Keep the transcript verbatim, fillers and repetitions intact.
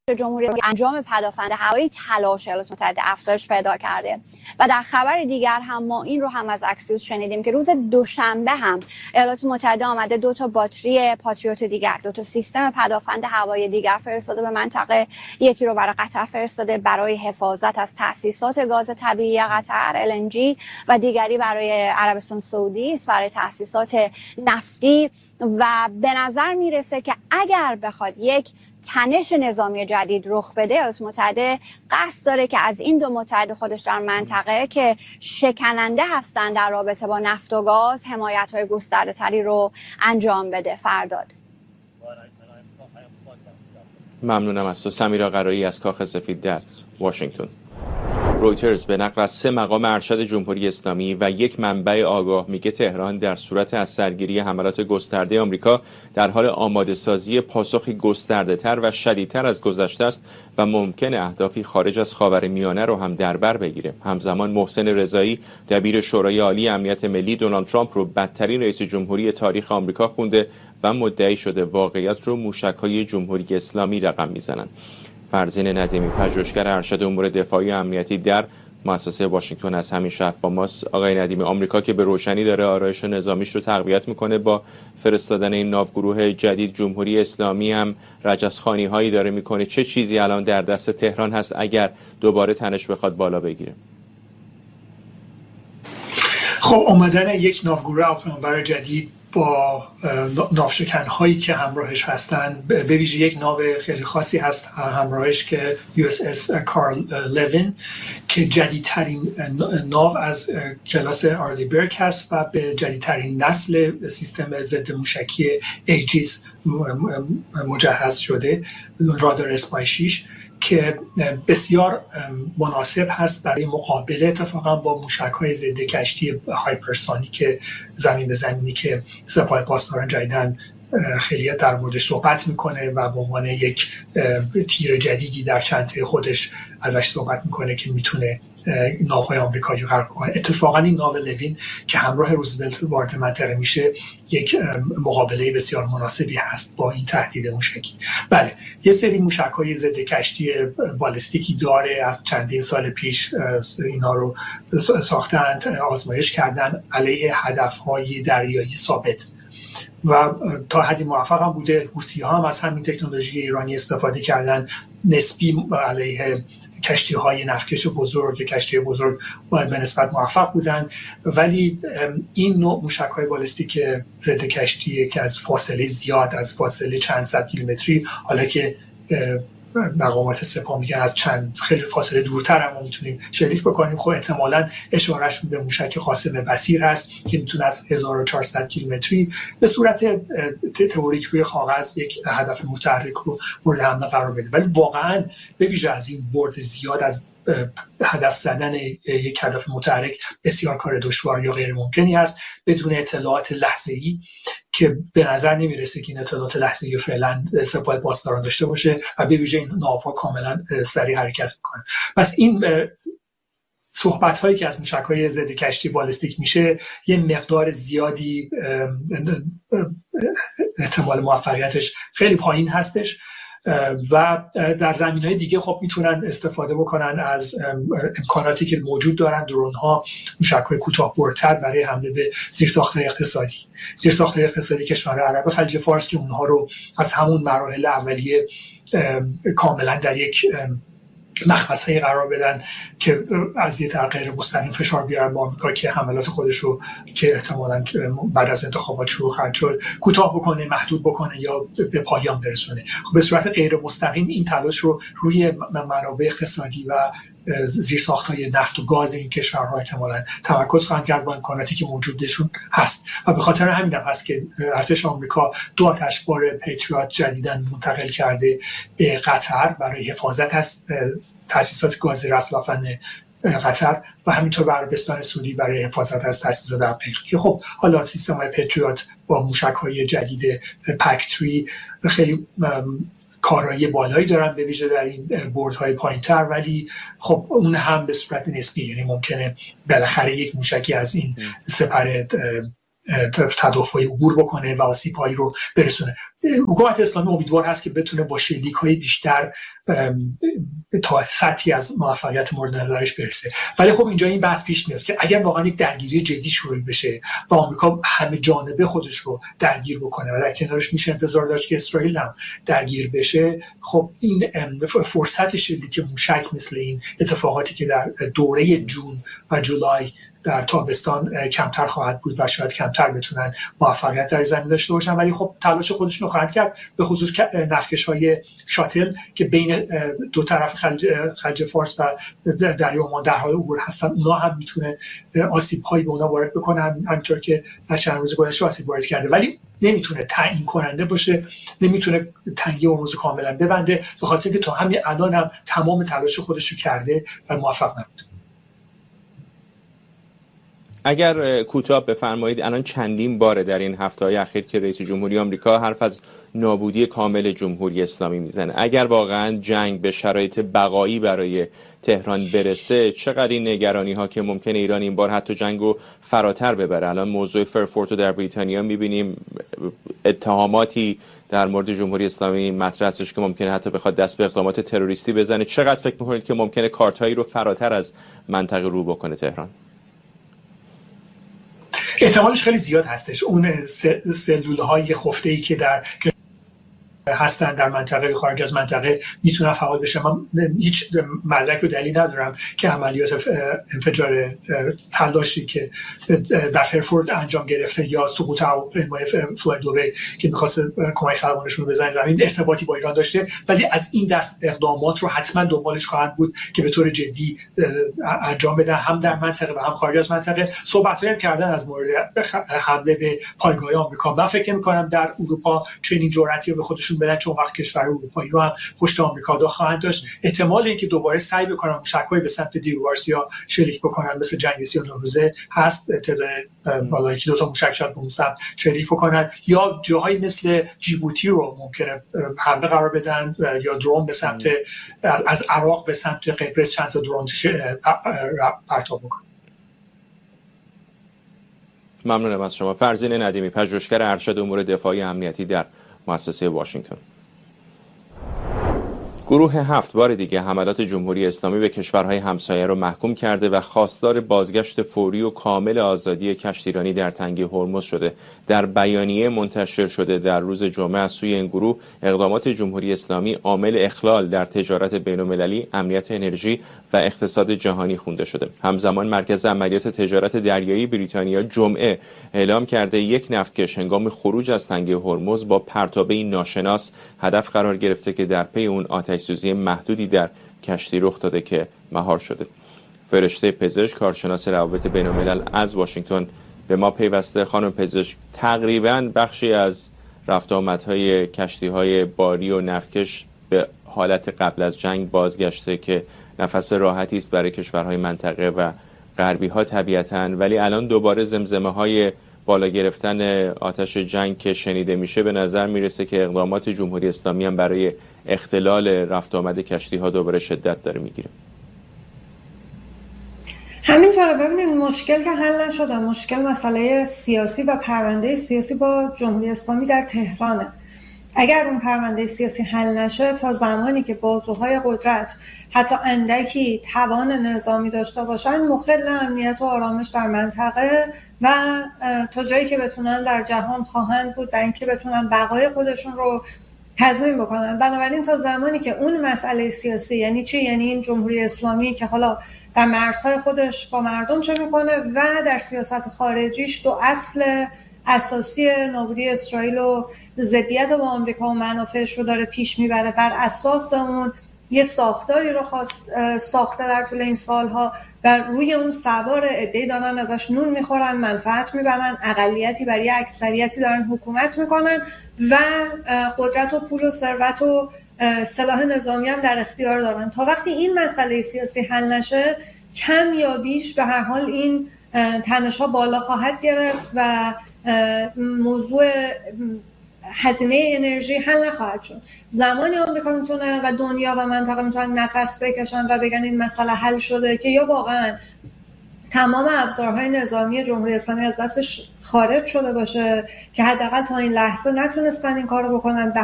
جمهوری انجام پدافند هوایی تلاش ایالات متحده افزایش پیدا کرده. و در خبر دیگر هم ما این رو هم از اکسیوس شنیدیم که روز دوشنبه هم ایالات متحده آمده دو تا باتری پاتریوت دیگر، دو تا سیستم پدافند هوایی دیگر فرستاده به منطقه. یکی رو برای قطر فرستاده برای حفاظت از تأسیسات گاز طبیعی قطر ال ان جی و دیگری برای عربستان سعودی است برای تأسیسات نفتی. و به نظر میرسه که اگر بخواد یک تنش نظامی جدید رخ بده، ایالات متحده قصد داره که از این دو متحد خودش در منطقه که شکننده هستن در رابطه با نفت و گاز حمایت‌های گسترده‌تری رو انجام بده. فرداد. ممنونم از تو. سمیرا قرایی از کاخ سفید در واشنگتن. رویترز به نقل از سه مقام ارشد جمهوری اسلامی و یک منبع آگاه میگه تهران در صورت از سرگیری حملات گسترده آمریکا در حال آماده سازی پاسخی گسترده‌تر و شدیدتر از گذشته است و ممکن اهدافی خارج از خاورمیانه رو هم در بر بگیره. همزمان محسن رضایی دبیر شورای عالی امنیت ملی دونالد ترامپ رو بدترین رئیس جمهوری تاریخ آمریکا خونده و مدعی شده واقعیت رو موشک‌های جمهوری اسلامی رقم میزنن. فرزین ندیمی پژوهشگر ارشد امور دفاعی و امنیتی در مؤسسه واشنگتن از همین شهر با ماست. آقای ندیمی، آمریکا که به روشنی داره آرایش نظامیش رو تقویت میکنه با فرستادن این ناوگروه جدید، جمهوری اسلامی هم رجزخوانی هایی داره میکنه، چه چیزی الان در دست تهران هست اگر دوباره تنش بخواد بالا بگیره؟ خب آمدن یک ناوگروه آپنامبر جدید با ناوشکن‌هایی که همراهش هستن، به ویژه یک ناو خیلی خاصی هست همراهش که یو اس اس کارل لوین که جدیدترین ناو از کلاس آرلی برک هست و به جدیدترین نسل سیستم ضد موشکی ایجیس مجهز شده، رادار اسپای شش، که بسیار مناسب هست برای مقابله اتفاقا با موشک‌های ضد کشتی هایپرسونیک زمین به زمینی که سپاه پاسداران جدیدن خیلی در موردش صحبت میکنه و به عنوان یک تیر جدیدی در چنته خودش ازش صحبت میکنه که میتونه ناوهای آمریکایی رو غرق کنه. اتفاقا این ناو لوین که همراه روزولت وارد منطقه میشه یک مقابله بسیار مناسبی هست با این تهدید موشکی. بله، یه سری موشک‌های ضد کشتی بالستیکی داره، از چندین سال پیش اینا رو ساختند، آزمایش کردن علیه هدف‌های دریایی ثابت و تا حدی موفق هم بوده. حوثی‌ها هم از همین تکنولوژی ایرانی استفاده کردن، نسبی علیه کشتی‌های نفتکش بزرگ، کشتی بزرگ به نسبت موفق بودن. ولی این نوع موشک‌های بالستیک ضد کشتی که از فاصله زیاد، از فاصله چند صد کیلومتری، حالا که مقامات سپاه میگن از چند خیلی فاصله دورتر هم میتونیم شلیک بکنیم، خب احتمالاً اشارهشون به موشک قاسم بصیر هست که میتونه از هزار و چهارصد کیلومتری به صورت تئوریک روی کاغذ یک هدف متحرک رو مورد حمله قرار بده. ولی واقعاً به ویژه از این برد زیاد از هدف زدن یک هدف متحرک بسیار کار دشوار یا غیر ممکنی است بدون اطلاعات لحظه‌ای که به نظر نمیرسه که این اطلاعات لحظه‌ای فعلا سپاه پاسداران داشته باشه و به ویژه این ناوها کاملا سریع حرکت میکنه. پس این صحبت هایی که از موشک‌های ضد کشتی بالستیک میشه یه مقدار زیادی احتمال موفقیتش خیلی پایین هستش و در زمینهای دیگه خب میتونن استفاده بکنن از امکاناتی که موجود دارن، درون ها، موشک‌های کوتاه برتر برای حمله به زیرساخت‌های اقتصادی زیرساخت‌های اقتصادی کشور عرب خلیج فارس که اونها رو از همون مراحل اولیه کاملا در یک مخمصه قرار بدن که از یه طریق غیر مستقیم فشار بیارن با آمریکا که حملات خودش رو که احتمالاً بعد از انتخابات شروع خواهد شد کوتاه بکنه، محدود بکنه یا به پایان برسونه. خب به صورت غیر مستقیم این تلاش رو روی منابع اقتصادی و زیرساخت‌های نفت و گاز این کشورها احتمالاً تمرکز خواهند کرد با امکاناتی که موجودشون هست و به خاطر همین هم هست که ارتش آمریکا دو آتشبار پتریوت جدیداً منتقل کرده به قطر برای حفاظت از تأسیسات گاز رسلافن قطر و همینطور به عربستان سعودی برای حفاظت از تأسیسات عقیق که خب حالا سیستم‌های پتریوت با موشک‌های جدید پک تری خیلی کارایی بالایی دارن به ویژه در این بردهای پایین‌تر، ولی خب اون هم به صورت نسبی، یعنی ممکنه بالاخره یک موشکی از این سپر تدافعی عبور بکنه و آسیب‌هایی رو برسونه. حکومت اسلامی امیدوار هست که بتونه با شلیک‌های بیشتر تا سطحی از موفقیت مورد نظرش برسه. ولی خب اینجا این بحث پیش میاد که اگر واقعا یک درگیری جدی شروع بشه و آمریکا همه جانبه خودش رو درگیر بکنه و در کنارش میشه انتظار داشت که اسرائیل هم درگیر بشه، خب این فرصت شلیک موشک مثل این اتفاقاتی که در دوره جون و جولای در تابستان کمتر خواهد بود و شاید کمتر بتونن موفقیت در زمین داشته باشن. ولی خب تلاش خودشون رو خواهند کرد، به خصوص نفتکش‌های شاتل که بین دو طرف خلیج, خلیج فارس و دریای عمان در حال عبور هستن، اونا هم میتونه آسیب‌هایی به اونا وارد بکنن، همونطور که در چند روز گذشته آسیب وارد کرده. ولی نمیتونه تعیین کننده باشه، نمیتونه تنگی هرمز کاملا ببنده، به خاطر که تا همین الان هم تمام تلاش خودش رو کرده و موفق نبود. اگر کوتاه بفرمایید، الان چندین باره در این هفته‌های اخیر که رئیس جمهوری آمریکا حرف از نابودی کامل جمهوری اسلامی میزنه، اگر واقعا جنگ به شرایط بقایی برای تهران برسه، چقدر این نگرانی ها که ممکنه ایران این بار حتی جنگ رو فراتر ببره؟ الان موضوع فرفورت رو در بریتانیا میبینیم، اتهاماتی در مورد جمهوری اسلامی مطرح هستش که ممکنه حتی بخواد دست به اقدامات تروریستی بزنه. چقدر فکر می‌کنید که ممکنه کارتایی رو فراتر از منطقه رو بکنه تهران؟ احتمالش خیلی زیاد هستش. اون سلول‌های خفته‌ای که در هستن در منطقه خارج از منطقه میتونن فعال بشن. من هیچ مدرک و دلیلی ندارم که عملیات انفجار تلاشی که در فرفورد انجام گرفته یا سقوط هواپیمای فلای دوبی که می‌خواسته کمک خلبانشون رو بزنه زمین ارتباطی با ایران داشته، ولی از این دست اقدامات رو حتما دنبالش خواهند بود که به طور جدی انجام بدن، هم در منطقه و هم خارج از منطقه. صحبت‌هایی هم کردن از مورد حمله به پایگاه آمریکا. من فکر می‌کنم در اروپا چنین جرأتی رو به خودشون بدن، چون وقت کشور اروپایی رو هم پشت آمریکا دو خواهند داشت. احتمال اینکه دوباره سعی بکنن موشک‌های به سمت دیوارسیا شلیک بکنن مثل جنگ سی و نه روزه هست، تعداد بالا یکی دو تا موشک شاید به سمت شلیک بکنن، یا جاهایی مثل جیبوتی رو ممکنه حمله قرار بدن، یا درون به سمت از عراق به سمت قبرس چند تا درون پرتاب بکنن. ممنونم از شما. فرزین ندیمی، پژوهشگر ارشد امور دفاعی امنیتی در مؤسسه واشنگتن. گروه هفت بار دیگه حملات جمهوری اسلامی به کشورهای همسایه رو محکوم کرده و خواستار بازگشت فوری و کامل آزادی کشتیرانی در تنگه هرمز شده. در بیانیه منتشر شده در روز جمعه از سوی این گروه، اقدامات جمهوری اسلامی عامل اخلال در تجارت بین‌المللی، امنیت انرژی و اقتصاد جهانی خونده شده. همزمان مرکز عملیات تجارت دریایی بریتانیا جمعه اعلام کرده یک نفتکش هنگام خروج از تنگه هرمز با پرتابه ناشناس هدف قرار گرفته که در پی اون آتش سوزی محدودی در کشتی رخ داده که مهار شده. فرشته پزشک، کارشناس روابط بین الملل از واشنگتن به ما پیوسته. خانم پزشک، تقریباً بخشی از رفت آمدهای کشتی‌های باری و نفتکش به حالت قبل از جنگ بازگشته که نفس راحتی است برای کشورهای منطقه و غربی ها طبیعتاً، ولی الان دوباره زمزمه های بالا گرفتن آتش جنگ که شنیده میشه، به نظر میرسه که اقدامات جمهوری اسلامی هم برای اختلال رفت آمد کشتی ها دوباره شدت داره میگیره. همینطوره. ببینید مشکل که حل نشده، مشکل مسئله سیاسی و پرونده سیاسی با جمهوری اسلامی در تهرانه. اگر اون پرونده سیاسی حل نشه، تا زمانی که بازوهای قدرت حتی اندکی توان نظامی داشته باشن، مخل امنیت و آرامش در منطقه و تا جایی که بتونن در جهان خواهند بود برای اینکه بتونن بقای خودشون رو تضمین بکنن. بنابراین تا زمانی که اون مسئله سیاسی، یعنی چی؟ یعنی این جمهوری اسلامی که حالا در مرزهای خودش با مردم چه میکنه و در سیاست خارجیش دو اصل اساسی نابودی اسرائیل و ضدیت با آمریکا و منافعش رو داره پیش میبره، بر اساس اون یه ساختاری رو خواست ساخته در طول این سالها و روی اون سوار عده‌ای دارن ازش نون میخورن، منفعت میبرن، اقلیتی برای اکثریتی دارن حکومت میکنن و قدرت و پول و ثروت و سلاح نظامی هم در اختیار دارن. تا وقتی این مسئله سیاسی حل نشه، کم یا بیش به هر حال این تنش‌ها بالا خواهد گرفت و موضوع هزینه انرژی حل نخواهد شد. زمانی آمریکا میتونه و دنیا و منطقه میتونن نفس بکشن و بگن این مسئله حل شده که یا واقعا تمام ابزارهای نظامی جمهوری اسلامی از دستش خارج شده باشه که حداقل تا این لحظه نتونستن این کارو بکنن. به